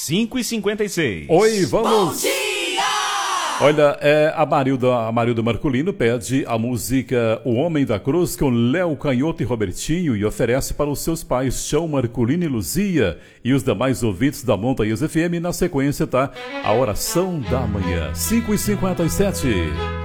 5h56. Oi, vamos. Bom dia! Olha, a Marilda Marculino pede a música O Homem da Cruz com Léo Canhoto e Robertinho e oferece para os seus pais Chão Marculino e Luzia e os demais ouvintes da Montanhas FM. Na sequência tá a oração da manhã, 5h57.